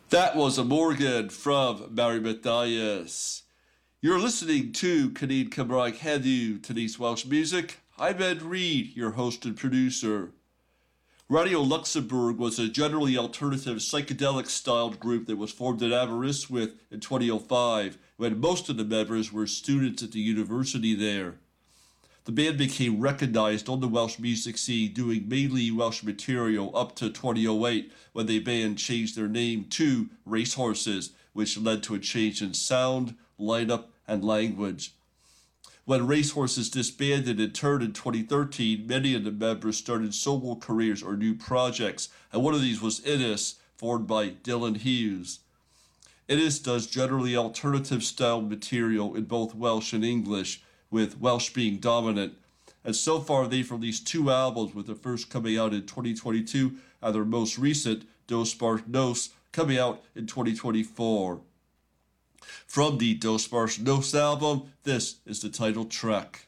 That was a Morgan from Mary Mathias. You're listening to Canneen Cymraeg Heddiw, today's Welsh music. I'm Ed Reed, your host and producer. Radio Luxembourg was a generally alternative psychedelic-styled group that was formed in Aberystwyth in 2005, when most of the members were students at the university there. The band became recognised on the Welsh music scene doing mainly Welsh material up to 2008 when the band changed their name to Racehorses, which led to a change in sound, lineup, and language. When Racehorses disbanded in turn in 2013, many of the members started solo careers or new projects, and one of these was Innes, formed by Dylan Hughes. Innes does generally alternative style material in both Welsh and English, with Welsh being dominant. And so far they've released 2 albums, with the first coming out in 2022 and their most recent, Dosbarth Nos, coming out in 2024. From the Dosbarth Nos album, this is the title track.